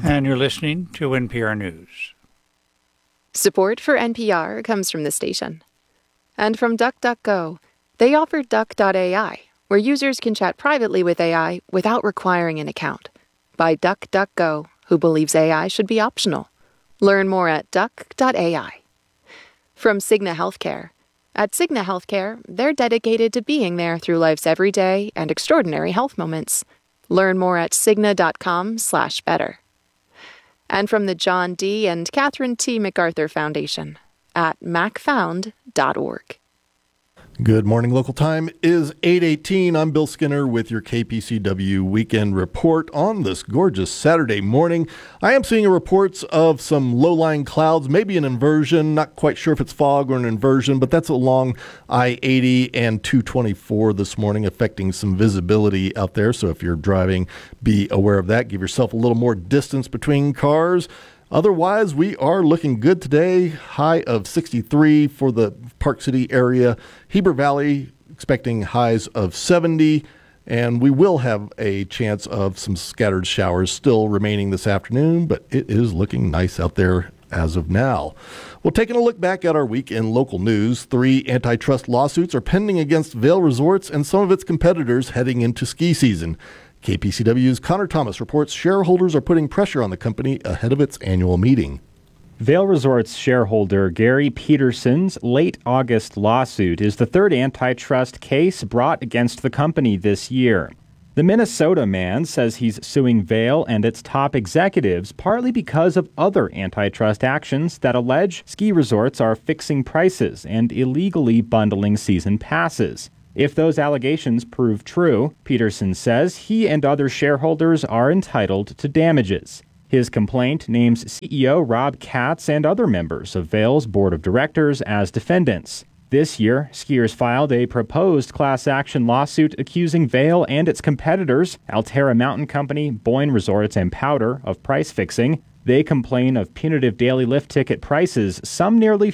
And you're listening to NPR News. Support for NPR comes from the station. And from DuckDuckGo. They offer Duck.ai, where users can chat privately with AI without requiring an account. By DuckDuckGo, who believes AI should be optional. Learn more at Duck.ai. From Cigna Healthcare. At Cigna Healthcare, they're dedicated to being there through life's everyday and extraordinary health moments. Learn more at Cigna.com/better. And from the John D. and Catherine T. MacArthur Foundation at macfound.org. Good morning. Local time is 8:18. I'm Bill Skinner with your KPCW Weekend Report on this gorgeous Saturday morning. I am seeing reports of some low-lying clouds, maybe an inversion. Not quite sure if it's fog or an inversion, but that's along I-80 and 224 this morning, affecting some visibility out there. So if you're driving, be aware of that. Give yourself a little more distance between cars. Otherwise, we are looking good today. High of 63 for the Park City area. Heber Valley expecting highs of 70. And we will have a chance of some scattered showers still remaining this afternoon, but it is looking nice out there as of now. Well, taking a look back at our week in local news, 3 antitrust lawsuits are pending against Vail Resorts and some of its competitors heading into ski season. KPCW's Connor Thomas reports shareholders are putting pressure on the company ahead of its annual meeting. Vail Resorts shareholder Gary Peterson's late August lawsuit is the third antitrust case brought against the company this year. The Minnesota man says he's suing Vail and its top executives partly because of other antitrust actions that allege ski resorts are fixing prices and illegally bundling season passes. If those allegations prove true, Peterson says he and other shareholders are entitled to damages. His complaint names CEO Rob Katz and other members of Vail's board of directors as defendants. This year, skiers filed a proposed class action lawsuit accusing Vail and its competitors, Alterra Mountain Company, Boyne Resorts, and Powder, of price fixing. They complain of punitive daily lift ticket prices, some nearly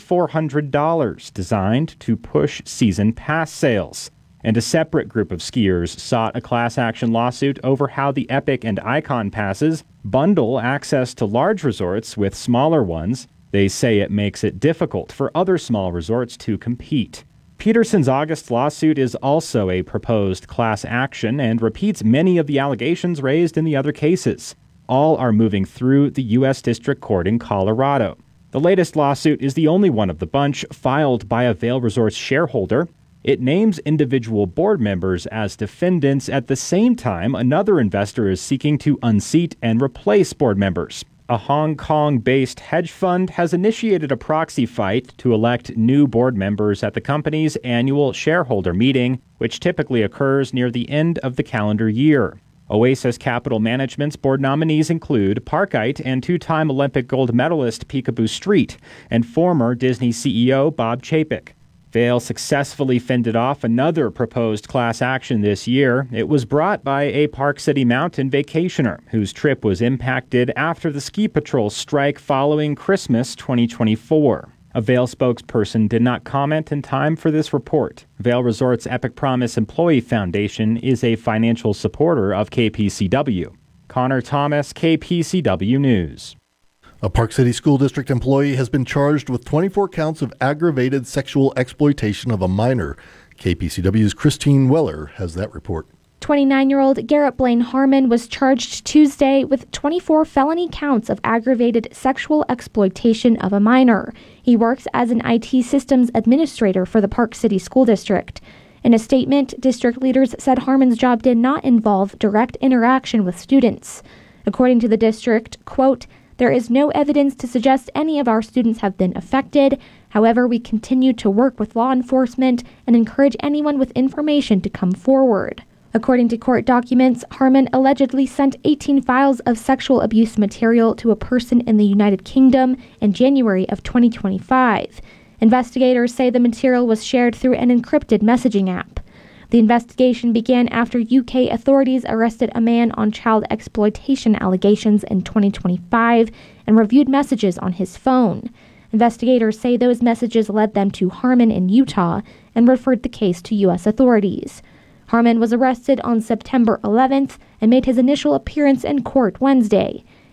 $400, designed to push season pass sales. And a separate group of skiers sought a class action lawsuit over how the Epic and Icon passes bundle access to large resorts with smaller ones. They say it makes it difficult for other small resorts to compete. Peterson's August lawsuit is also a proposed class action and repeats many of the allegations raised in the other cases. All are moving through the U.S. District Court in Colorado. The latest lawsuit is the only one of the bunch filed by a Vail Resorts shareholder. It names individual board members as defendants. At the same time, another investor is seeking to unseat and replace board members. A Hong Kong-based hedge fund has initiated a proxy fight to elect new board members at the company's annual shareholder meeting, which typically occurs near the end of the calendar year. Oasis Capital Management's board nominees include Parkite and two-time Olympic gold medalist Peekaboo Street and former Disney CEO Bob Chapek. Vail successfully fended off another proposed class action this year. It was brought by a Park City Mountain vacationer whose trip was impacted after the Ski Patrol strike following Christmas 2024. A Vail spokesperson did not comment in time for this report. Vail Resorts Epic Promise Employee Foundation is a financial supporter of KPCW. Connor Thomas, KPCW News. A Park City School District employee has been charged with 24 counts of aggravated sexual exploitation of a minor. KPCW's Christine Weller has that report. 29-year-old Garrett Blaine Harmon was charged Tuesday with 24 felony counts of aggravated sexual exploitation of a minor. He works as an IT systems administrator for the Park City School District. In a statement, district leaders said Harmon's job did not involve direct interaction with students. According to the district, quote, "There is no evidence to suggest any of our students have been affected. However, we continue to work with law enforcement and encourage anyone with information to come forward." According to court documents, Harmon allegedly sent 18 files of sexual abuse material to a person in the United Kingdom in January of 2025. Investigators say the material was shared through an encrypted messaging app. The investigation began after UK authorities arrested a man on child exploitation allegations in 2025 and reviewed messages on his phone. Investigators say those messages led them to Harmon in Utah and referred the case to U.S. authorities. Harmon was arrested on September 11th and made his initial appearance in court Wednesday.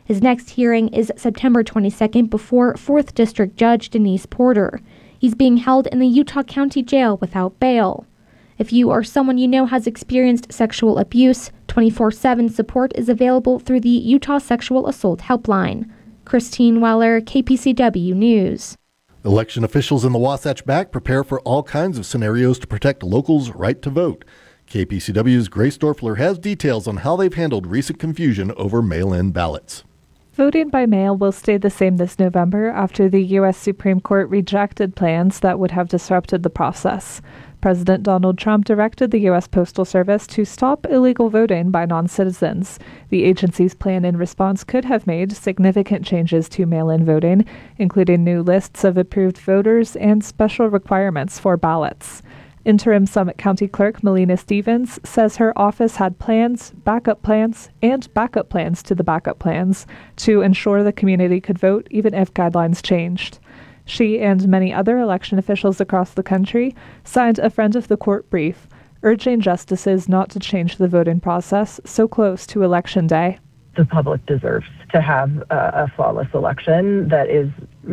His next hearing is September 22nd before 4th District Judge Denise Porter. He's being held in the Utah County Jail without bail. If you or someone you know has experienced sexual abuse, 24/7 support is available through the Utah Sexual Assault Helpline. Christine Weller, KPCW News. Election officials in the Wasatch Back prepare for all kinds of scenarios to protect locals' right to vote. KPCW's Grace Dorfler has details on how they've handled recent confusion over mail-in ballots. Voting by mail will stay the same this November after the U.S. Supreme Court rejected plans that would have disrupted the process. President Donald Trump directed the U.S. Postal Service to stop illegal voting by non-citizens. The agency's plan in response could have made significant changes to mail-in voting, including new lists of approved voters and special requirements for ballots. Interim Summit County Clerk Melina Stevens says her office had plans, backup plans, and backup plans to the backup plans to ensure the community could vote even if guidelines changed. She and many other election officials across the country signed a friend of the court brief urging justices not to change the voting process so close to Election Day. The public deserves to have a flawless election that is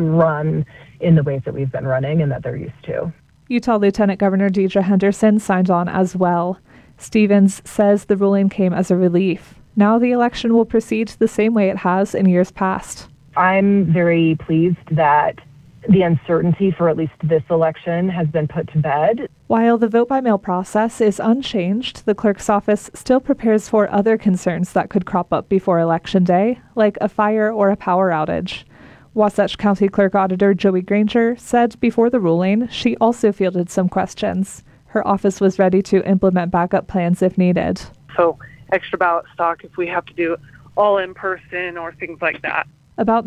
run in the ways that we've been running and that they're used to. Utah Lieutenant Governor Deidre Henderson signed on as well. Stevens says the ruling came as a relief. Now the election will proceed the same way it has in years past. I'm very pleased that the uncertainty for at least this election has been put to bed. While the vote-by-mail process is unchanged, the clerk's office still prepares for other concerns that could crop up before Election Day, like a fire or a power outage. Wasatch County Clerk Auditor Joey Granger said before the ruling she also fielded some questions. Her office was ready to implement backup plans if needed. So extra ballot stock if we have to do all in person or things like that. About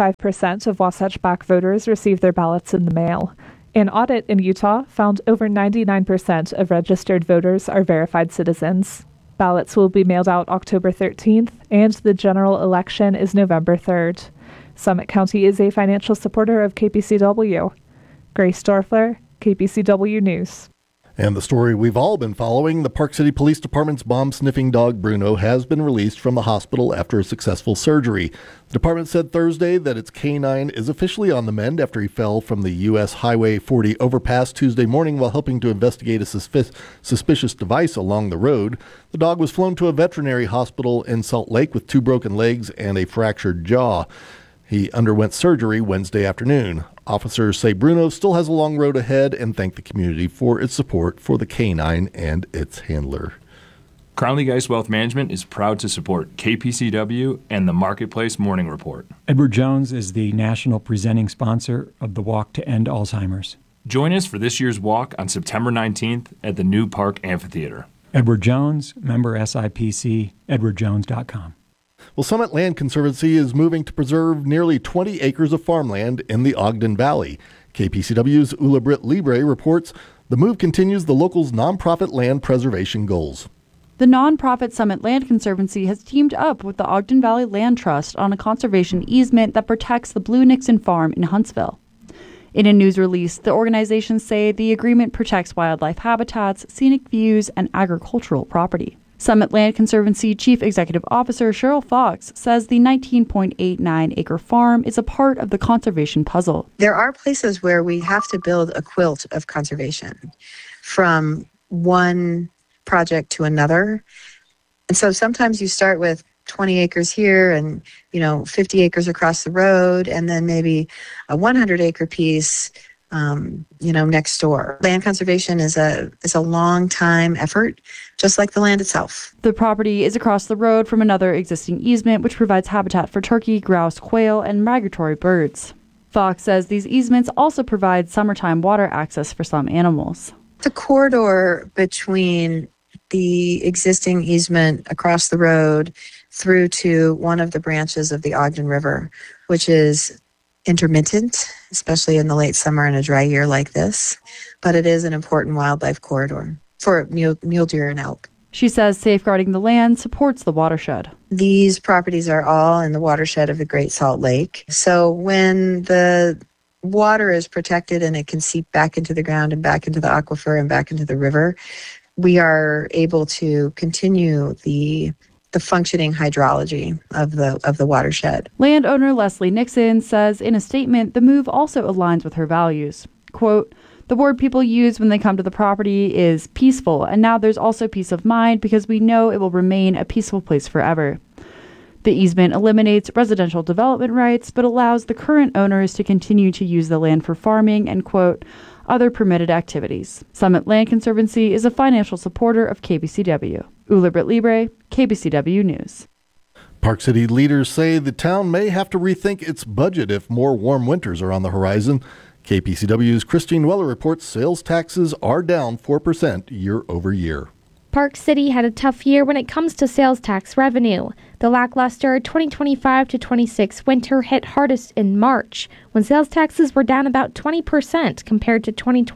95% of Wasatch Back voters receive their ballots in the mail. An audit in Utah found over 99% of registered voters are verified citizens. Ballots will be mailed out October 13th, and the general election is November 3rd. Summit County is a financial supporter of KPCW. Grace Dorfler, KPCW News. And the story we've all been following, the Park City Police Department's bomb-sniffing dog Bruno has been released from the hospital after a successful surgery. The department said Thursday that its canine is officially on the mend after he fell from the U.S. Highway 40 overpass Tuesday morning while helping to investigate a suspicious device along the road. The dog was flown to a veterinary hospital in Salt Lake with 2 broken legs and a fractured jaw. He underwent surgery Wednesday afternoon. Officers say Bruno still has a long road ahead and thank the community for its support for the canine and its handler. Crown League Ice Wealth Management is proud to support KPCW and the Marketplace Morning Report. Edward Jones is the national presenting sponsor of the Walk to End Alzheimer's. Join us for this year's walk on September 19th at the New Park Amphitheater. Edward Jones, member SIPC, edwardjones.com. Well, Summit Land Conservancy is moving to preserve nearly 20 acres of farmland in the Ogden Valley. KPCW's Ula Britt Libre reports the move continues the locals' nonprofit land preservation goals. The nonprofit Summit Land Conservancy has teamed up with the Ogden Valley Land Trust on a conservation easement that protects the Blue Nixon Farm in Huntsville. In a news release, the organizations say the agreement protects wildlife habitats, scenic views, and agricultural property. Summit Land Conservancy Chief Executive Officer Cheryl Fox says the 19.89-acre farm is a part of the conservation puzzle. There are places where we have to build a quilt of conservation from one project to another. And so sometimes you start with 20 acres here and, 50 acres across the road, and then maybe a 100-acre piece next door. Land conservation is a long time effort, just like the land itself. The property is across the road from another existing easement, which provides habitat for turkey, grouse, quail, and migratory birds. Fox says these easements also provide summertime water access for some animals. The corridor between the existing easement across the road through to one of the branches of the Ogden River, which is intermittent, especially in the late summer in a dry year like this, but it is an important wildlife corridor for mule deer and elk. She says safeguarding the land supports the watershed. These properties are all in the watershed of the Great Salt Lake. So when the water is protected and it can seep back into the ground and back into the aquifer and back into the river, we are able to continue the the functioning hydrology of the watershed. Landowner Leslie Nixon says in a statement the move also aligns with her values. Quote, "The word people use when they come to the property is peaceful, and now there's also peace of mind because we know it will remain a peaceful place forever." The easement eliminates residential development rights, but allows the current owners to continue to use the land for farming and, quote, other permitted activities. Summit Land Conservancy is a financial supporter of KPCW. Ula Britt Libre, KPCW News. Park City leaders say the town may have to rethink its budget if more warm winters are on the horizon. KPCW's Christine Weller reports sales taxes are down 4% year over year. Park City had a tough year when it comes to sales tax revenue. The lackluster 2025 to 26 winter hit hardest in March, when sales taxes were down about 20% compared to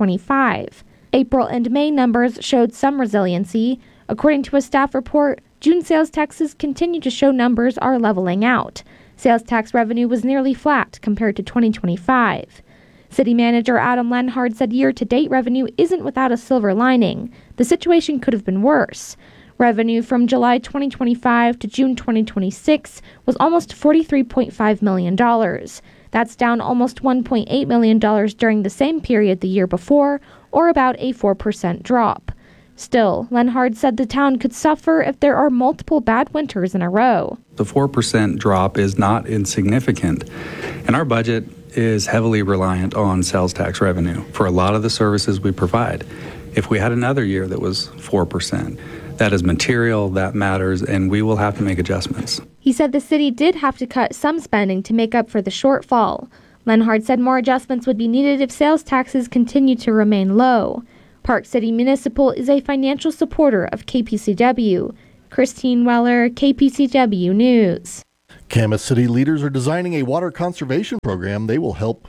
2025. April and May numbers showed some resiliency. According to a staff report, June sales taxes continue to show numbers are leveling out. Sales tax revenue was nearly flat compared to 2025. City Manager Adam Lenhard said year-to-date revenue isn't without a silver lining. The situation could have been worse. Revenue from July 2025 to June 2026 was almost $43.5 million. That's down almost $1.8 million during the same period the year before, or about a 4% drop. Still, Lenhard said the town could suffer if there are multiple bad winters in a row. The 4% drop is not insignificant, and our budget is heavily reliant on sales tax revenue for a lot of the services we provide. If we had another year that was 4%, that is material, that matters, and we will have to make adjustments. He said the city did have to cut some spending to make up for the shortfall. Lenhard said more adjustments would be needed if sales taxes continue to remain low. Park City Municipal is a financial supporter of KPCW. Christine Weller, KPCW News. Camas City leaders are designing a water conservation program they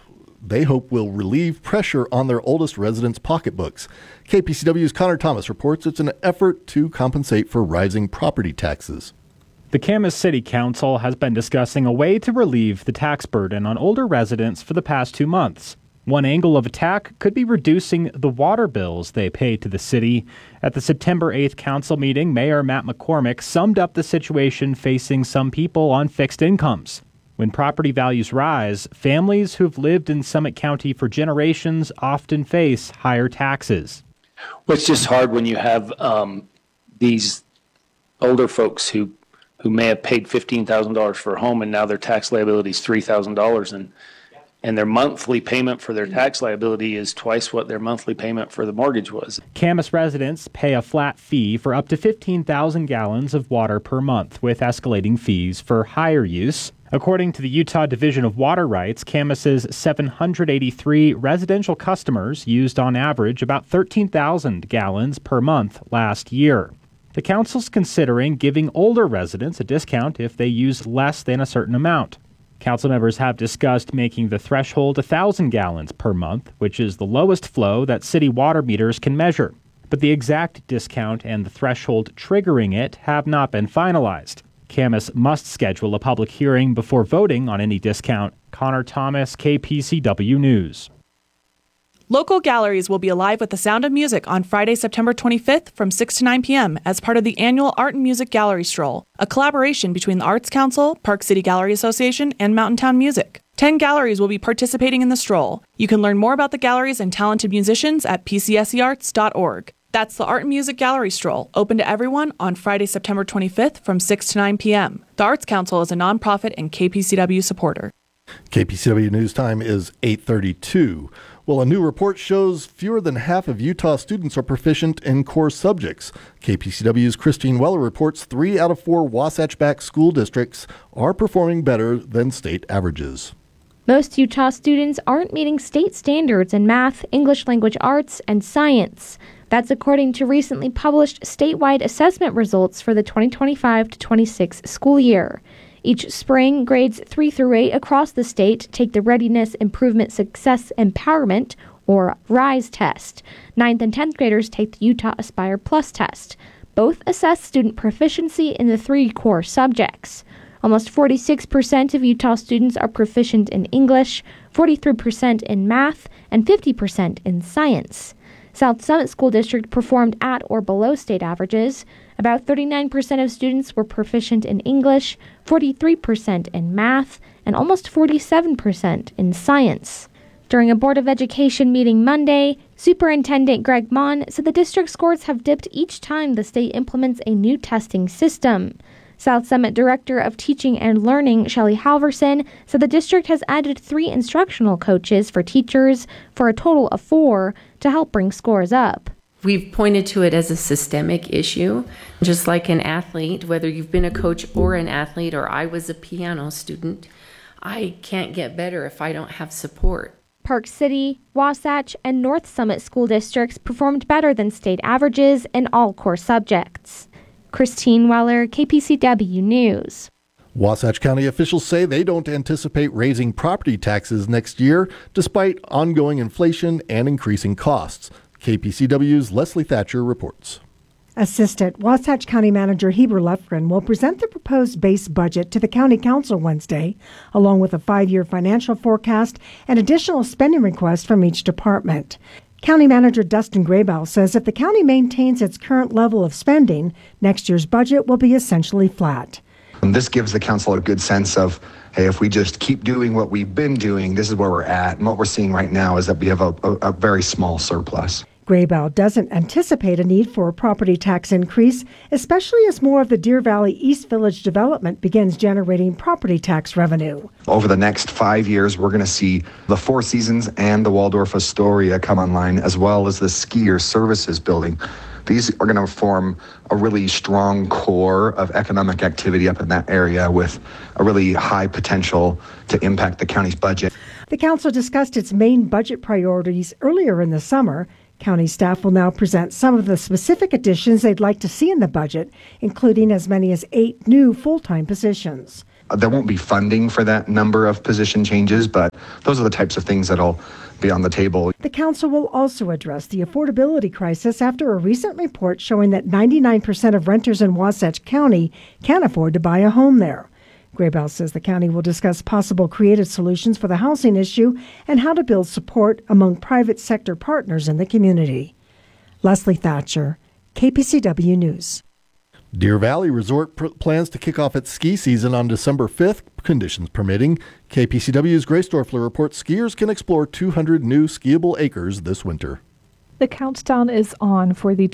hope will relieve pressure on their oldest residents' pocketbooks. KPCW's Connor Thomas reports it's an effort to compensate for rising property taxes. The Camas City Council has been discussing a way to relieve the tax burden on older residents for the past 2 months. One angle of attack could be reducing the water bills they pay to the city. At the September 8th council meeting, Mayor Matt McCormick summed up the situation facing some people on fixed incomes. When property values rise, families who've lived in Summit County for generations often face higher taxes. Well, it's just hard when you have these older folks who may have paid $15,000 for a home and now their tax liability is $3,000 and their monthly payment for their tax liability is twice what their monthly payment for the mortgage was. Camas residents pay a flat fee for up to 15,000 gallons of water per month, with escalating fees for higher use. According to the Utah Division of Water Rights, Camas's 783 residential customers used on average about 13,000 gallons per month last year. The council's considering giving older residents a discount if they use less than a certain amount. Council members have discussed making the threshold 1,000 gallons per month, which is the lowest flow that city water meters can measure. But the exact discount and the threshold triggering it have not been finalized. Camas must schedule a public hearing before voting on any discount. Connor Thomas, KPCW News. Local galleries will be alive with the sound of music on Friday, September 25th from 6 to 9 p.m. as part of the annual Art and Music Gallery Stroll, a collaboration between the Arts Council, Park City Gallery Association, and Mountain Town Music. 10 galleries will be participating in the stroll. You can learn more about the galleries and talented musicians at pcsearts.org. That's the Art and Music Gallery Stroll, open to everyone on Friday, September 25th from 6 to 9 p.m. The Arts Council is a nonprofit and KPCW supporter. KPCW News Time is 8:32. Well, a new report shows fewer than half of Utah students are proficient in core subjects. KPCW's Christine Weller reports 3 out of 4 Wasatch-backed school districts are performing better than state averages. Most Utah students aren't meeting state standards in math, English language arts, and science. That's according to recently published statewide assessment results for the 2025-26 school year. Each spring, grades 3 through 8 across the state take the Readiness Improvement Success Empowerment, or RISE test. 9th and 10th graders take the Utah Aspire Plus test. Both assess student proficiency in the 3 core subjects. Almost 46% of Utah students are proficient in English, 43% in math, and 50% in science. South Summit School District performed at or below state averages. About 39% of students were proficient in English, 43% in math, and almost 47% in science. During a Board of Education meeting Monday, Superintendent Greg Mon said the district scores have dipped each time the state implements a new testing system. South Summit Director of Teaching and Learning, Shelley Halverson, said the district has added 3 instructional coaches for teachers for a total of 4 to help bring scores up. We've pointed to it as a systemic issue, just like an athlete, whether you've been a coach or an athlete, or I was a piano student, I can't get better if I don't have support. Park City, Wasatch, and North Summit school districts performed better than state averages in all core subjects. Christine Weller, KPCW News. Wasatch County officials say they don't anticipate raising property taxes next year, despite ongoing inflation and increasing costs. KPCW's Leslie Thatcher reports. Assistant Wasatch County Manager Heber Lefgren will present the proposed base budget to the County Council Wednesday, along with a 5-year financial forecast and additional spending requests from each department. County Manager Dustin Graybow says if the county maintains its current level of spending, next year's budget will be essentially flat. And this gives the council a good sense of, hey, if we just keep doing what we've been doing, this is where we're at. And what we're seeing right now is that we have a very small surplus. Graybow doesn't anticipate a need for a property tax increase, especially as more of the Deer Valley East Village development begins generating property tax revenue. Over the next 5 years, we're going to see the Four Seasons and the Waldorf Astoria come online, as well as the skier services building. These are going to form a really strong core of economic activity up in that area with a really high potential to impact the county's budget. The council discussed its main budget priorities earlier in the summer. County staff will now present some of the specific additions they'd like to see in the budget, including as many as 8 new full-time positions. There won't be funding for that number of position changes, but those are the types of things that'll be on the table. The council will also address the affordability crisis after a recent report showing that 99% of renters in Wasatch County can't afford to buy a home there. Graybow says the county will discuss possible creative solutions for the housing issue and how to build support among private sector partners in the community. Leslie Thatcher, KPCW News. Deer Valley Resort plans to kick off its ski season on December 5th, conditions permitting. KPCW's Grace Dorfler reports skiers can explore 200 new skiable acres this winter. The countdown is on for the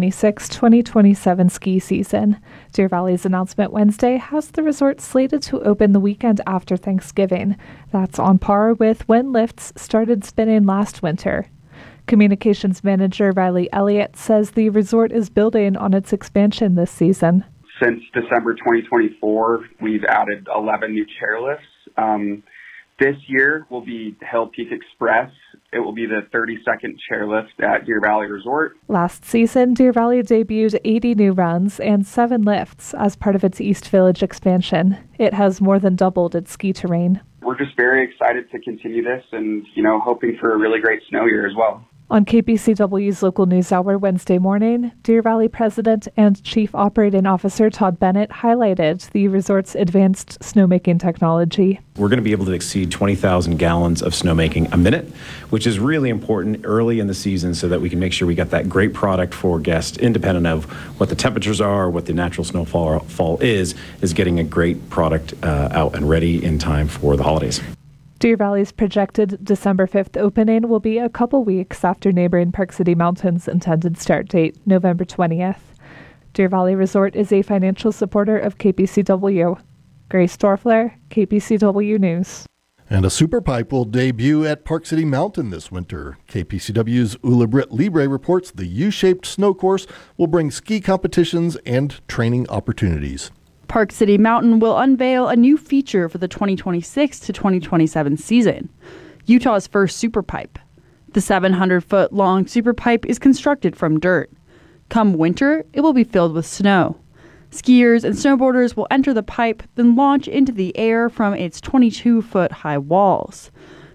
2026-2027 ski season. Deer Valley's announcement Wednesday has the resort slated to open the weekend after Thanksgiving. That's on par with when lifts started spinning last winter. Communications manager Riley Elliott says the resort is building on its expansion this season. Since December 2024, we've added 11 new chairlifts. This year will be Hill Peak Express. It will be the 32nd chairlift at Deer Valley Resort. Last season, Deer Valley debuted 80 new runs and 7 lifts as part of its East Village expansion. It has more than doubled its ski terrain. We're just very excited to continue this and, hoping for a really great snow year as well. On KPCW's Local News Hour Wednesday morning, Deer Valley President and Chief Operating Officer Todd Bennett highlighted the resort's advanced snowmaking technology. We're going to be able to exceed 20,000 gallons of snowmaking a minute, which is really important early in the season so that we can make sure we got that great product for guests, independent of what the temperatures are, what the natural snowfall is getting a great product out and ready in time for the holidays. Deer Valley's projected December 5th opening will be a couple weeks after neighboring Park City Mountain's intended start date, November 20th. Deer Valley Resort is a financial supporter of KPCW. Grace Dorfler, KPCW News. And a super pipe will debut at Park City Mountain this winter. KPCW's Ula Britt Libre reports the U-shaped snow course will bring ski competitions and training opportunities. Park City Mountain will unveil a new feature for the 2026 to 2027 season, Utah's first super pipe. The 700-foot long super pipe is constructed from dirt. Come winter, it will be filled with snow. Skiers and snowboarders will enter the pipe, then launch into the air from its 22-foot high walls.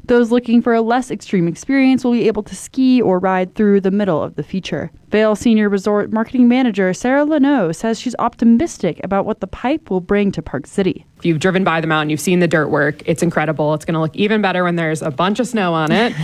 Those looking for a less extreme experience will be able to ski or ride through the middle of the feature. Vail Senior Resort Marketing Manager Sarah Leno says she's optimistic about what the pipe will bring to Park City. If you've driven by the mountain, you've seen the dirt work. It's incredible. It's going to look even better when there's a bunch of snow on it.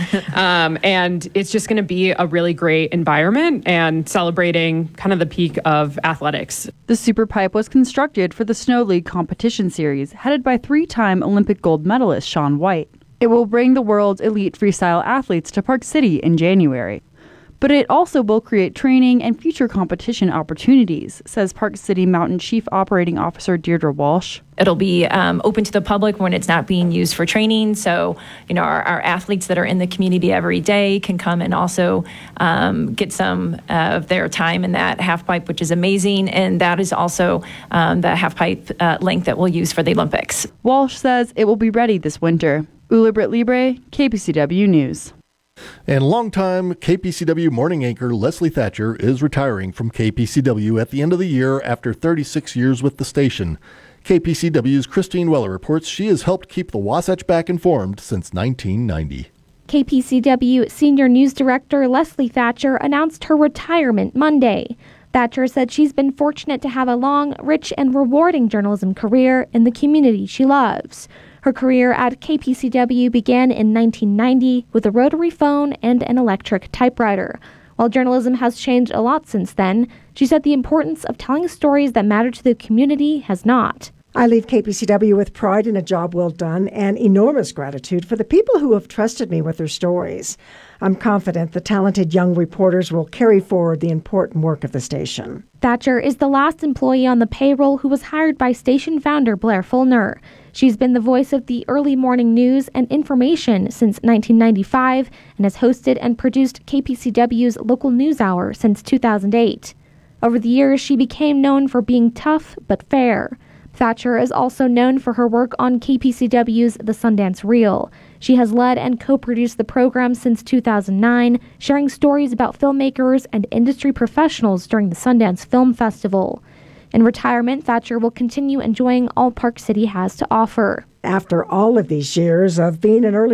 And it's just going to be a really great environment and celebrating kind of the peak of athletics. The Super Pipe was constructed for the Snow League competition series, headed by 3-time Olympic gold medalist Shaun White. It will bring the world's elite freestyle athletes to Park City in January. But it also will create training and future competition opportunities, says Park City Mountain Chief Operating Officer Deirdre Walsh. It'll be open to the public when it's not being used for training. So, our athletes that are in the community every day can come and also get some of their time in that half pipe, which is amazing. And that is also the half pipe length that we'll use for the Olympics. Walsh says it will be ready this winter. Ula Britt Libre, KPCW News. And longtime KPCW morning anchor Leslie Thatcher is retiring from KPCW at the end of the year after 36 years with the station. KPCW's Christine Weller reports she has helped keep the Wasatch back informed since 1990. KPCW Senior News Director Leslie Thatcher announced her retirement Monday. Thatcher said she's been fortunate to have a long, rich, and rewarding journalism career in the community she loves. Her career at KPCW began in 1990 with a rotary phone and an electric typewriter. While journalism has changed a lot since then, she said the importance of telling stories that matter to the community has not. I leave KPCW with pride in a job well done and enormous gratitude for the people who have trusted me with their stories. I'm confident the talented young reporters will carry forward the important work of the station. Thatcher is the last employee on the payroll who was hired by station founder Blair Fulner. She's been the voice of the early morning news and information since 1995 and has hosted and produced KPCW's local news hour since 2008. Over the years, she became known for being tough but fair. Thatcher is also known for her work on KPCW's The Sundance Reel. She has led and co-produced the program since 2009, sharing stories about filmmakers and industry professionals during the Sundance Film Festival. In retirement, Thatcher will continue enjoying all Park City has to offer. After all of these years of being an early